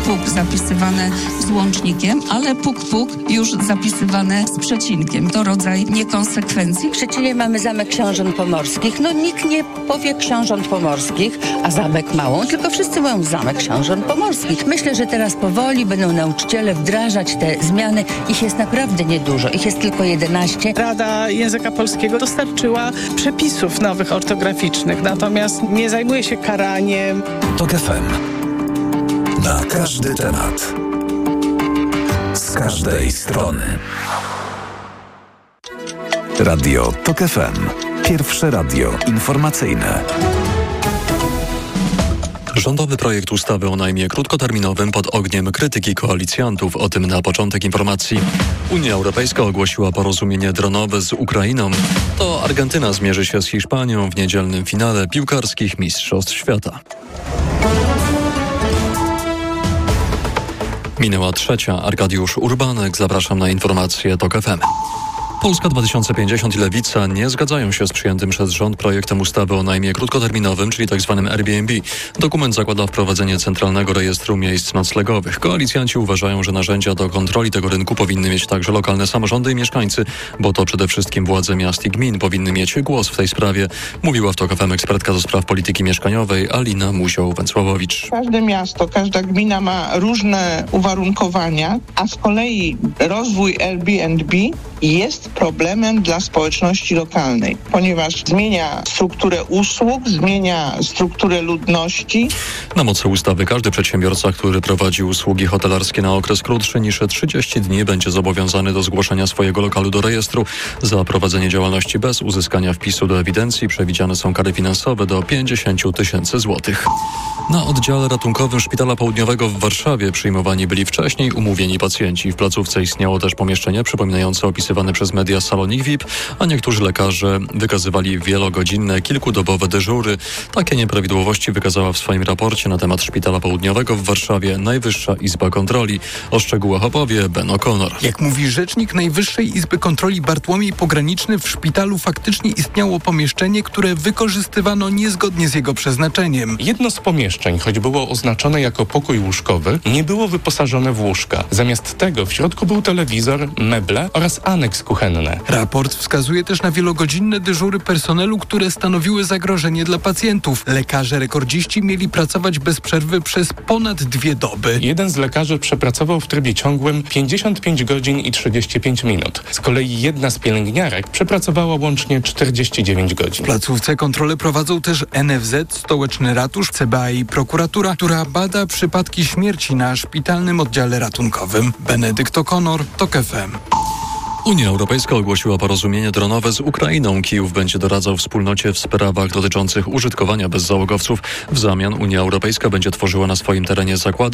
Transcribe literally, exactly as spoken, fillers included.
puk zapisywane z łącznikiem, ale puk, puk już zapisywane z przecinkiem. To rodzaj niekonsekwencji. W Szczecinie mamy Zamek Książąt Pomorskich. No nikt nie powie Książąt Pomorskich, a Zamek Małą, tylko wszyscy mówią Zamek Książąt Pomorskich. Myślę, że teraz powoli będą nauczyciele wdrażać te zmiany. Ich jest naprawdę niedużo. Ich jest tylko jedenaście. Rada Języka Polskiego dostarczyła przepisów nowych ortograficznych, natomiast nie zajmuje się karaniem. TOK F M. Na każdy temat. Z każdej strony. Radio TOK F M. Pierwsze radio informacyjne. Rządowy projekt ustawy o najmie krótkoterminowym pod ogniem krytyki koalicjantów. O tym na początek informacji. Unia Europejska ogłosiła porozumienie dronowe z Ukrainą. To Argentyna zmierzy się z Hiszpanią w niedzielnym finale piłkarskich Mistrzostw Świata. Minęła trzecia. Arkadiusz Urbanek. Zapraszam na informacje TOK F M. Polska dwa tysiące pięćdziesiąt i Lewica nie zgadzają się z przyjętym przez rząd projektem ustawy o najmie krótkoterminowym, czyli tzw. Airbnb. Dokument zakłada wprowadzenie centralnego rejestru miejsc noclegowych. Koalicjanci uważają, że narzędzia do kontroli tego rynku powinny mieć także lokalne samorządy i mieszkańcy, bo to przede wszystkim władze miast i gmin powinny mieć głos w tej sprawie, mówiła w TOK F M ekspertka do spraw polityki mieszkaniowej Alina Musiał-Węcławowicz. Każde miasto, każda gmina ma różne uwarunkowania, a z kolei rozwój Airbnb jest problemem dla społeczności lokalnej, ponieważ zmienia strukturę usług, zmienia strukturę ludności. Na mocy ustawy każdy przedsiębiorca, który prowadzi usługi hotelarskie na okres krótszy niż trzydzieści dni, będzie zobowiązany do zgłoszenia swojego lokalu do rejestru. Za prowadzenie działalności bez uzyskania wpisu do ewidencji przewidziane są kary finansowe do pięćdziesiąt tysięcy złotych. Na oddziale ratunkowym Szpitala Południowego w Warszawie przyjmowani byli wcześniej umówieni pacjenci. W placówce istniało też pomieszczenie przypominające opisywane przez media salonik V I P, a niektórzy lekarze wykazywali wielogodzinne, kilkudobowe dyżury. Takie nieprawidłowości wykazała w swoim raporcie na temat Szpitala Południowego w Warszawie Najwyższa Izba Kontroli. O szczegółach opowie Ben O'Connor. Jak mówi rzecznik Najwyższej Izby Kontroli Bartłomiej Pograniczny, w szpitalu faktycznie istniało pomieszczenie, które wykorzystywano niezgodnie z jego przeznaczeniem. Jedno z pomieszczeń, choć było oznaczone jako pokój łóżkowy, nie było wyposażone w łóżka. Zamiast tego w środku był telewizor, meble oraz aneks kuchenny. Raport wskazuje też na wielogodzinne dyżury personelu, które stanowiły zagrożenie dla pacjentów. Lekarze rekordziści mieli pracować bez przerwy przez ponad dwie doby. Jeden z lekarzy przepracował w trybie ciągłym pięćdziesiąt pięć godzin i trzydzieści pięć minut. Z kolei jedna z pielęgniarek przepracowała łącznie czterdzieści dziewięć godzin. W placówce kontrolę prowadzą też N F Z, Stołeczny Ratusz, C B A i prokuratura, która bada przypadki śmierci na szpitalnym oddziale ratunkowym. Benedykt O'Connor, TOK F M. Unia Europejska ogłosiła porozumienie dronowe z Ukrainą. Kijów będzie doradzał wspólnocie w sprawach dotyczących użytkowania bezzałogowców. W zamian Unia Europejska będzie tworzyła na swoim terenie zakłady